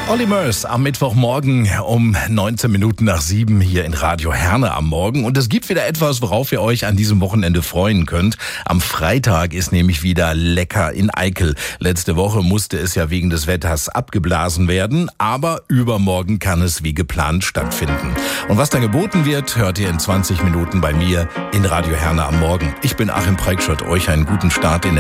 Olly Murs am Mittwochmorgen um 19 Minuten nach 7 hier in Radio Herne am Morgen. Und es gibt wieder etwas, worauf ihr euch an diesem Wochenende freuen könnt. Am Freitag ist nämlich wieder Lecker in Eickel. Letzte Woche musste es ja wegen des Wetters abgeblasen werden, aber übermorgen kann es wie geplant stattfinden. Und was da geboten wird, hört ihr in 20 Minuten bei mir in Radio Herne am Morgen. Ich bin Achim Preikschott, euch einen guten Start in